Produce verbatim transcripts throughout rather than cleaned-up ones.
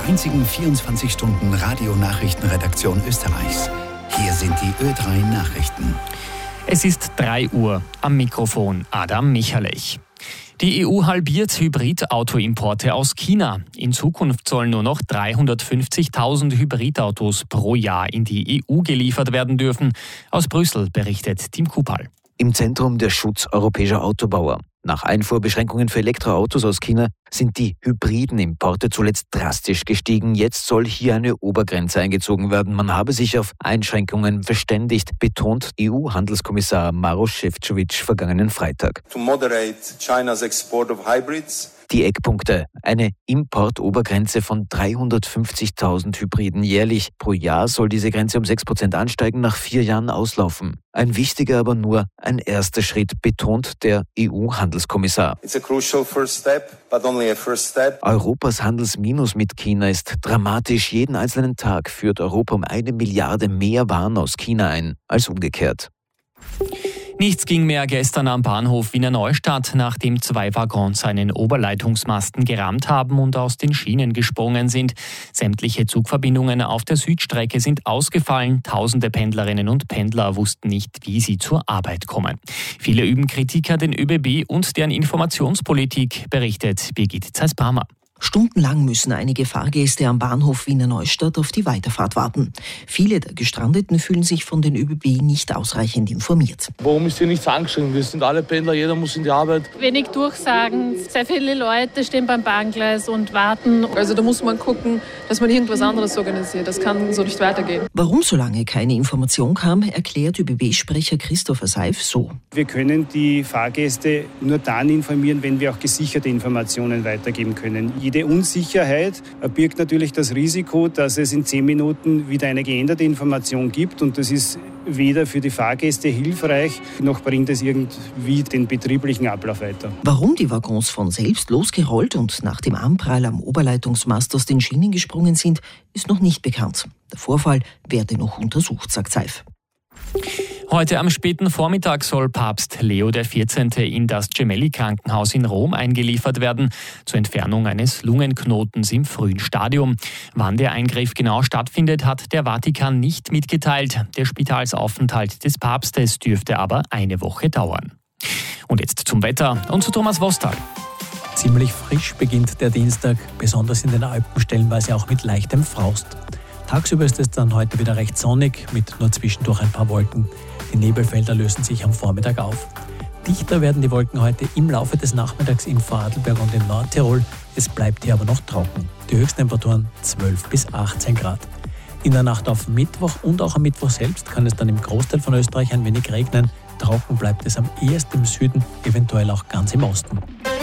der einzigen vierundzwanzig-Stunden-Radio-Nachrichtenredaktion Österreichs. Hier sind die Ö drei Nachrichten. Es ist drei Uhr. Am Mikrofon Adam Michalech. Die E U halbiert Hybridautoimporte aus China. In Zukunft sollen nur noch dreihundertfünfzigtausend Hybridautos pro Jahr in die E U geliefert werden dürfen. Aus Brüssel berichtet Tim Kupal. Im Zentrum der Schutz europäischer Autobauer. Nach Einfuhrbeschränkungen für Elektroautos aus China sind die Hybridenimporte zuletzt drastisch gestiegen. Jetzt soll hier eine Obergrenze eingezogen werden. Man habe sich auf Einschränkungen verständigt, betont E U-Handelskommissar Maroš Šefčovič vergangenen Freitag. To moderate China's export of hybrids. Die Eckpunkte: eine Importobergrenze von dreihundertfünfzigtausend Hybriden jährlich. Pro Jahr soll diese Grenze um sechs Prozent ansteigen, nach vier Jahren auslaufen. Ein wichtiger, aber nur ein erster Schritt, betont der E U-Handelskommissar. It's a crucial first step, but only a first step. Europas Handelsminus mit China ist dramatisch. Jeden einzelnen Tag führt Europa um eine Milliarde mehr Waren aus China ein als umgekehrt. Nichts ging mehr gestern am Bahnhof Wiener Neustadt, nachdem zwei Waggons einen Oberleitungsmasten gerammt haben und aus den Schienen gesprungen sind. Sämtliche Zugverbindungen auf der Südstrecke sind ausgefallen. Tausende Pendlerinnen und Pendler wussten nicht, wie sie zur Arbeit kommen. Viele üben Kritik an den Ö B B und deren Informationspolitik, berichtet Birgit Zeiss-Brammer. Stundenlang müssen einige Fahrgäste am Bahnhof Wiener Neustadt auf die Weiterfahrt warten. Viele der Gestrandeten fühlen sich von den Ö B B nicht ausreichend informiert. Warum ist hier nichts angeschrieben? Wir sind alle Pendler, jeder muss in die Arbeit. Wenig Durchsagen, sehr viele Leute stehen beim Bahngleis und warten. Also da muss man gucken, dass man irgendwas anderes organisiert. Das kann so nicht weitergehen. Warum so lange keine Information kam, erklärt Ö B B-Sprecher Christopher Seif so. Wir können die Fahrgäste nur dann informieren, wenn wir auch gesicherte Informationen weitergeben können. Jede Unsicherheit birgt natürlich das Risiko, dass es in zehn Minuten wieder eine geänderte Information gibt, und das ist weder für die Fahrgäste hilfreich, noch bringt es irgendwie den betrieblichen Ablauf weiter. Warum die Waggons von selbst losgerollt und nach dem Anprall am Oberleitungsmast aus den Schienen gesprungen sind, ist noch nicht bekannt. Der Vorfall werde noch untersucht, sagt Seif. Heute am späten Vormittag soll Papst Leo der vierzehnte in das Gemelli-Krankenhaus in Rom eingeliefert werden, zur Entfernung eines Lungenknotens im frühen Stadium. Wann der Eingriff genau stattfindet, hat der Vatikan nicht mitgeteilt. Der Spitalsaufenthalt des Papstes dürfte aber eine Woche dauern. Und jetzt zum Wetter und zu Thomas Wostal. Ziemlich frisch beginnt der Dienstag, besonders in den Alpen stellenweise auch mit leichtem Frost. Tagsüber ist es dann heute wieder recht sonnig, mit nur zwischendurch ein paar Wolken. Die Nebelfelder lösen sich am Vormittag auf. Dichter werden die Wolken heute im Laufe des Nachmittags in Vorarlberg und in Nordtirol. Es bleibt hier aber noch trocken. Die Höchsttemperaturen zwölf bis achtzehn Grad. In der Nacht auf Mittwoch und auch am Mittwoch selbst kann es dann im Großteil von Österreich ein wenig regnen. Trocken bleibt es am ehesten im Süden, eventuell auch ganz im Osten.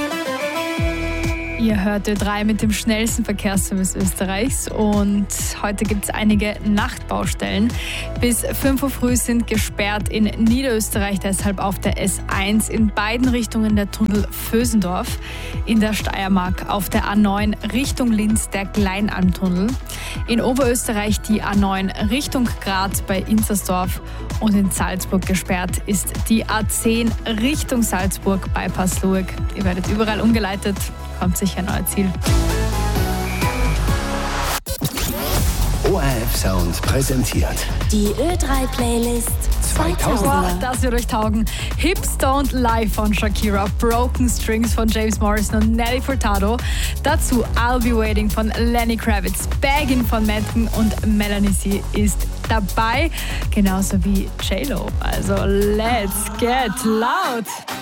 Ihr hört Ö drei mit dem schnellsten Verkehrsservice Österreichs, und heute gibt es einige Nachtbaustellen. Bis fünf Uhr früh sind gesperrt in Niederösterreich, deshalb auf der S eins in beiden Richtungen der Tunnel Vösendorf, in der Steiermark auf der A neun Richtung Linz der Kleinalmtunnel, in Oberösterreich die A neun Richtung Graz bei Inzersdorf, und in Salzburg gesperrt ist die A zehn Richtung Salzburg bei Passlueg. Ihr werdet überall umgeleitet. Kommt sicher ein neues Ziel. O R F Sound präsentiert die Ö drei Playlist zweitausender. Boah, das wird euch taugen. Hips Don't Lie von Shakira, Broken Strings von James Morrison und Nelly Furtado. Dazu I'll Be Waiting von Lenny Kravitz, Baggin von Madden und Melanie C ist dabei, genauso wie J-Lo. Also let's get loud!